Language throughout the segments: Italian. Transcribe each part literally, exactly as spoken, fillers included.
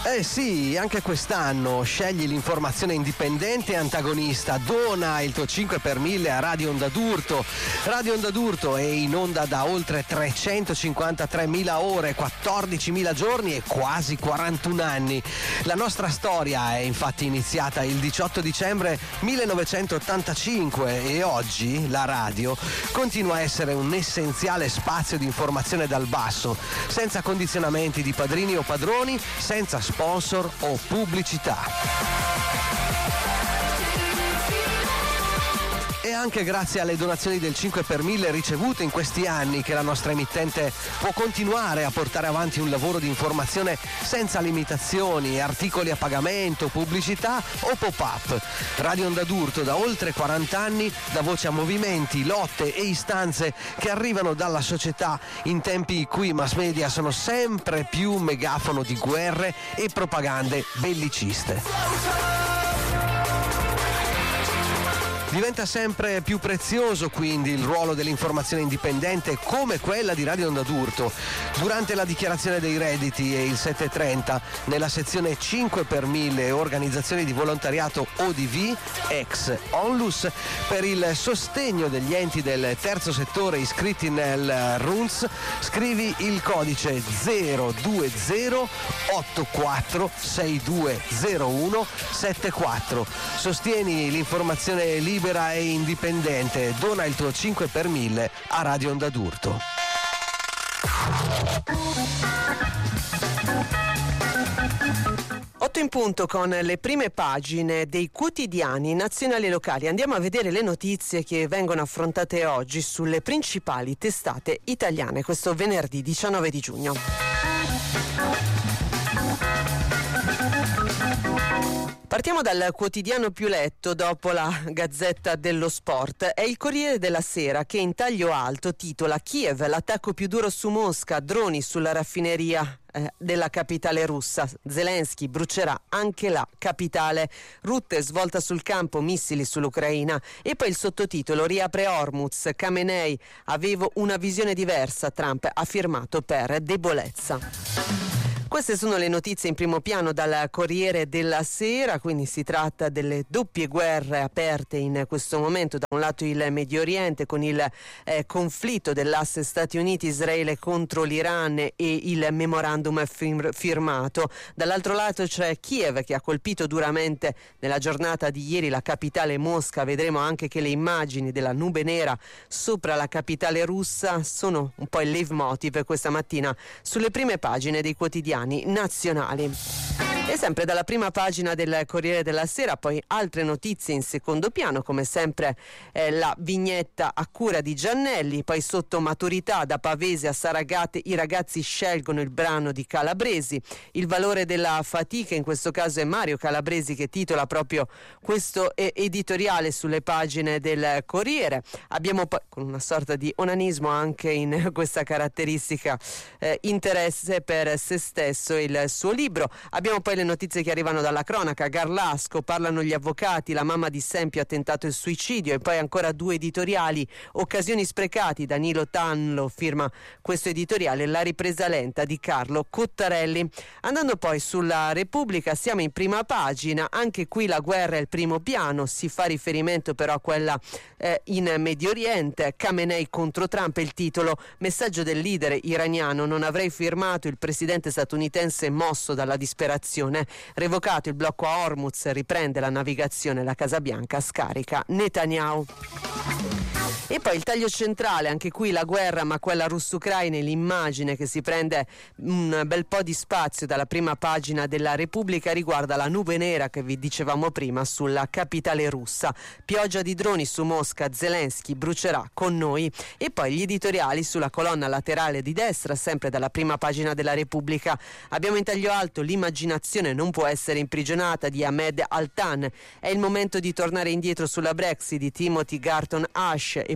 Eh sì, anche quest'anno scegli l'informazione indipendente e antagonista. Dona il tuo cinque per mille a Radio Onda d'Urto. Radio Onda d'Urto è in onda da oltre trecentocinquantatremila ore, quattordicimila giorni e quasi quarantuno anni. La nostra storia è infatti iniziata il diciotto dicembre millenovecentottantacinque e oggi la radio continua a essere un essenziale spazio di informazione dal basso, senza condizionamenti di padrini o padroni, senza sponsor o pubblicità. E anche grazie alle donazioni del cinque per mille ricevute in questi anni che la nostra emittente può continuare a portare avanti un lavoro di informazione senza limitazioni, articoli a pagamento, pubblicità o pop-up. Radio Onda d'Urto da oltre quaranta anni dà voce a movimenti, lotte e istanze che arrivano dalla società in tempi in cui i mass media sono sempre più megafono di guerre e propagande belliciste. Diventa sempre più prezioso quindi il ruolo dell'informazione indipendente come quella di Radio Onda d'Urto. Durante la dichiarazione dei redditi e il sette e trenta, nella sezione cinque per mille organizzazioni di volontariato O D V, ex Onlus, per il sostegno degli enti del terzo settore iscritti nel R U N S, scrivi il codice zero due zero otto quattro sei due zero uno sette quattro. Sostieni l'informazione libera e indipendente. Dona il tuo cinque per mille a Radio Onda d'Urto. Otto in punto con le prime pagine dei quotidiani nazionali e locali. Andiamo a vedere le notizie che vengono affrontate oggi sulle principali testate italiane questo venerdì diciannove di giugno. Partiamo dal quotidiano più letto dopo la Gazzetta dello Sport. È il Corriere della Sera che in taglio alto titola: Kiev, l'attacco più duro su Mosca, droni sulla raffineria eh, della capitale russa. Zelensky brucerà anche la capitale. Rutte svolta sul campo, missili sull'Ucraina. E poi il sottotitolo: riapre Hormuz, Khamenei, avevo una visione diversa, Trump ha firmato per debolezza. Queste sono le notizie in primo piano dal Corriere della Sera, quindi si tratta delle doppie guerre aperte in questo momento, da un lato il Medio Oriente con il eh, conflitto dell'asse Stati Uniti-Israele contro l'Iran e il memorandum fir- firmato, dall'altro lato c'è Kiev che ha colpito duramente nella giornata di ieri la capitale Mosca. Vedremo anche che le immagini della nube nera sopra la capitale russa sono un po' il leitmotiv questa mattina sulle prime pagine dei quotidiani nazionali. E sempre dalla prima pagina del Corriere della Sera poi altre notizie in secondo piano, come sempre eh, la vignetta a cura di Giannelli, poi sotto maturità da Pavese a Saragate i ragazzi scelgono il brano di Calabresi, il valore della fatica, in questo caso è Mario Calabresi che titola proprio questo editoriale sulle pagine del Corriere. Abbiamo poi, con una sorta di onanismo anche in questa caratteristica, eh, interesse per se stesso e il suo libro. Abbiamo poi le notizie che arrivano dalla cronaca. Garlasco, parlano gli avvocati, la mamma di Sempio ha tentato il suicidio. E poi ancora due editoriali, occasioni sprecati, Danilo Tanlo firma questo editoriale, la ripresa lenta di Carlo Cottarelli. Andando poi sulla Repubblica, siamo in prima pagina, anche qui la guerra è il primo piano, si fa riferimento però a quella eh, in Medio Oriente. Khamenei contro Trump è il titolo, messaggio del leader iraniano: non avrei firmato, il presidente statunitense mosso dalla disperazione, revocato il blocco a Hormuz, riprende la navigazione, la Casa Bianca scarica Netanyahu. E poi il taglio centrale, anche qui la guerra, ma quella russo-ucraina, l'immagine che si prende un bel po' di spazio dalla prima pagina della Repubblica, riguarda la nube nera che vi dicevamo prima sulla capitale russa. Pioggia di droni su Mosca, Zelensky brucerà con noi. E poi gli editoriali sulla colonna laterale di destra, sempre dalla prima pagina della Repubblica. Abbiamo in taglio alto: l'immaginazione non può essere imprigionata di Ahmed Altan, è il momento di tornare indietro sulla Brexit di Timothy Garton Ash. E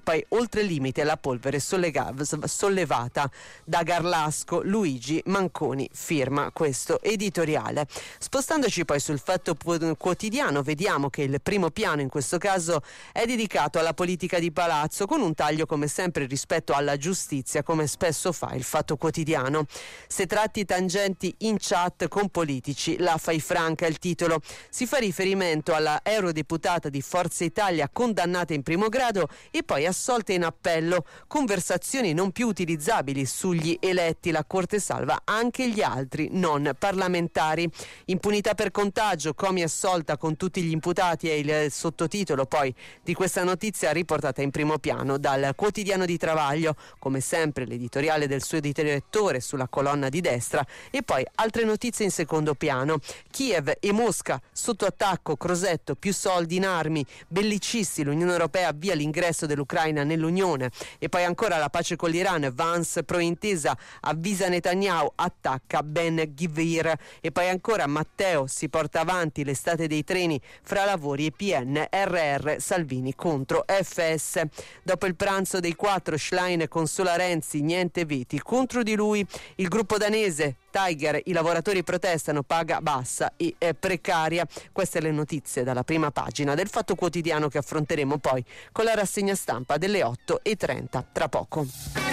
poi oltre il limite la polvere sollega- sollevata da Garlasco. Luigi Manconi firma questo editoriale. Spostandoci poi sul Fatto Quotidiano, vediamo che il primo piano in questo caso è dedicato alla politica di palazzo, con un taglio come sempre rispetto alla giustizia, come spesso fa il Fatto Quotidiano. Se tratti tangenti in chat con politici, la fai franca, il titolo. Si fa riferimento alla eurodeputata di Forza Italia condannata in primo grado e poi assolta in appello. Conversazioni non più utilizzabili sugli eletti, la Corte salva anche gli altri non parlamentari. Impunità per contagio, Comi assolta con tutti gli imputati, è il sottotitolo poi di questa notizia riportata in primo piano dal Quotidiano di Travaglio, come sempre l'editoriale del suo direttore sulla colonna di destra, e poi altre notizie in secondo piano. Kiev e Mosca sotto attacco, Crosetto, più soldi in armi, bellicisti, l'Unione Europea avvia l'ingresso dell'Ucraina nell'Unione, e poi ancora la pace con l'Iran, Vance pro intesa, avvisa Netanyahu, attacca Ben Gvir, e poi ancora Matteo si porta avanti l'estate dei treni fra lavori e P N R R, Salvini contro F S. Dopo il pranzo dei quattro, Schlein consola Renzi, niente veti contro di lui. Il gruppo danese Tiger, i lavoratori protestano, paga bassa e eh, precaria. Queste le notizie dalla prima pagina del Fatto Quotidiano, che affronteremo poi con la rassegna stampa delle otto e trenta tra poco.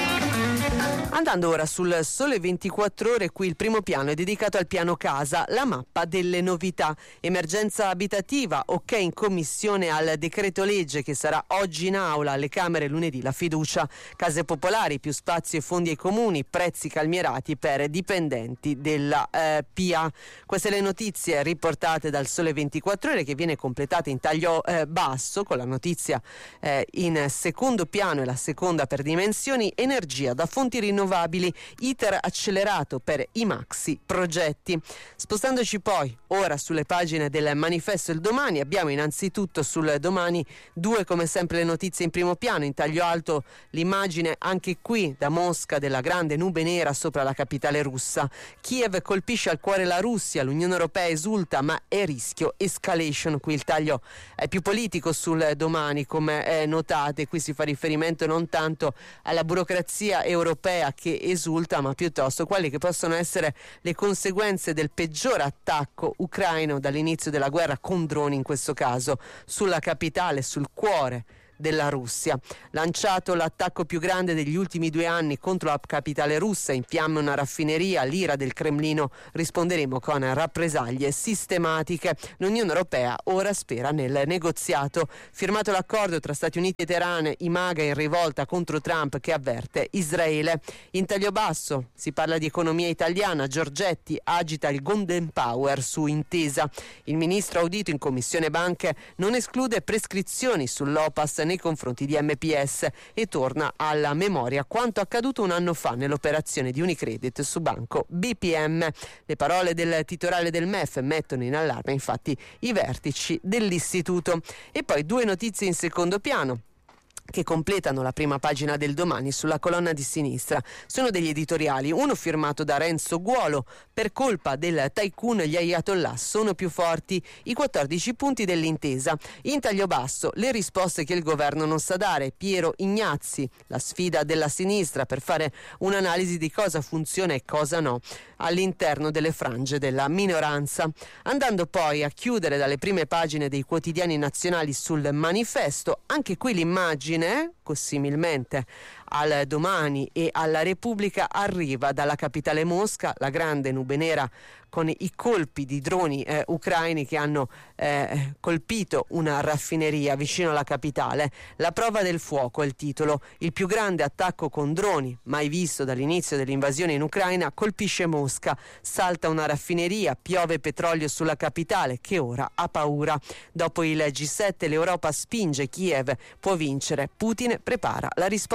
Andando ora sul Sole ventiquattro Ore, qui il primo piano è dedicato al piano casa, la mappa delle novità. Emergenza abitativa, ok in commissione al decreto legge che sarà oggi in aula alle Camere, lunedì la fiducia. Case popolari, più spazi e fondi ai comuni, prezzi calmierati per dipendenti della eh, P A. Queste le notizie riportate dal Sole ventiquattro Ore, che viene completata in taglio eh, basso con la notizia eh, in secondo piano, e la seconda per dimensioni. Energia da fonti rinnovabili, iter accelerato per i maxi progetti. Spostandoci poi ora sulle pagine del Manifesto e il Domani, abbiamo innanzitutto sul Domani due come sempre le notizie in primo piano. In taglio alto l'immagine anche qui da Mosca della grande nube nera sopra la capitale russa. Kiev colpisce al cuore la Russia, l'Unione Europea esulta ma è rischio escalation. Qui il taglio è più politico sul Domani, come eh, notate. Qui si fa riferimento non tanto alla burocrazia europea che esulta, ma piuttosto quali che possono essere le conseguenze del peggior attacco ucraino dall'inizio della guerra, con droni in questo caso, sulla capitale, sul cuore della Russia. Lanciato l'attacco più grande degli ultimi due anni contro la capitale russa, in fiamme una raffineria, l'ira del Cremlino, risponderemo con rappresaglie sistematiche. L'Unione Europea ora spera nel negoziato. Firmato l'accordo tra Stati Uniti e Teheran, i MAGA in rivolta contro Trump che avverte Israele. In taglio basso si parla di economia italiana, Giorgetti agita il Golden Power su Intesa. Il ministro audito in Commissione Banche non esclude prescrizioni sull'O P A S nei confronti di M P S e torna alla memoria quanto accaduto un anno fa nell'operazione di Unicredit su Banco B P M. Le parole del titolare del M E F mettono in allarme infatti i vertici dell'istituto. E poi due notizie in secondo piano che completano la prima pagina del Domani. Sulla colonna di sinistra sono degli editoriali, uno firmato da Renzo Guolo: per colpa del tycoon gli ayatollah sono più forti, i quattordici punti dell'intesa. In taglio basso le risposte che il governo non sa dare, Piero Ignazzi, la sfida della sinistra per fare un'analisi di cosa funziona e cosa no all'interno delle frange della minoranza. Andando poi a chiudere dalle prime pagine dei quotidiani nazionali sul Manifesto, anche qui l'immagine, similmente al Domani e alla Repubblica, arriva dalla capitale Mosca, la grande nube nera con i colpi di droni eh, ucraini che hanno eh, colpito una raffineria vicino alla capitale. La prova del fuoco è il titolo. Il più grande attacco con droni mai visto dall'inizio dell'invasione in Ucraina colpisce Mosca. Salta una raffineria, piove petrolio sulla capitale che ora ha paura. Dopo il G sette l'Europa spinge, Kiev può vincere, Putin prepara la risposta e dice: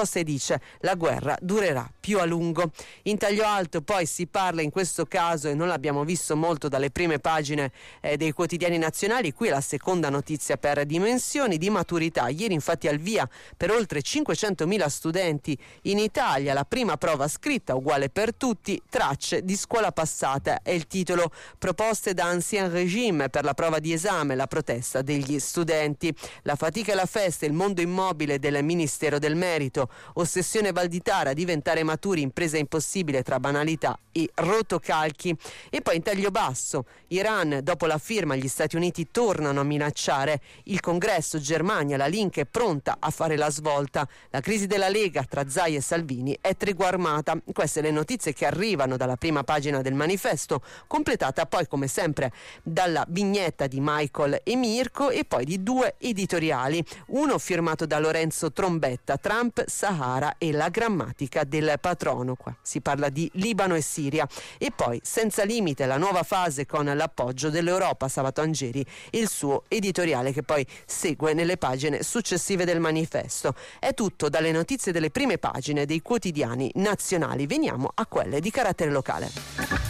dice la guerra durerà più a lungo. In taglio alto poi si parla in questo caso, e non l'abbiamo visto molto dalle prime pagine eh, dei quotidiani nazionali, qui la seconda notizia per dimensioni, di maturità. Ieri infatti al via per oltre cinquecentomila studenti in Italia la prima prova scritta uguale per tutti, tracce di scuola passata è il titolo. Proposte da Ancien Régime per la prova di esame, la protesta degli studenti. La fatica e la festa, il mondo immobile del Ministero del Merito, ossessione Valditara, diventare maturi, impresa impossibile tra banalità e rotocalchi. E poi in taglio basso, Iran, dopo la firma gli Stati Uniti tornano a minacciare il Congresso, Germania, la Link è pronta a fare la svolta, la crisi della Lega tra Zai e Salvini è tregua armata. Queste le notizie che arrivano dalla prima pagina del Manifesto, completata poi come sempre dalla vignetta di Michael e Mirko e poi di due editoriali, uno firmato da Lorenzo Trombetta, Trump, Sahara e la grammatica del patrono. Qua si parla di Libano e Siria. E poi Senza limite, la nuova fase con l'appoggio dell'Europa, Sabato Angeri, il suo editoriale che poi segue nelle pagine successive del Manifesto. È tutto dalle notizie delle prime pagine dei quotidiani nazionali. Veniamo a quelle di carattere locale.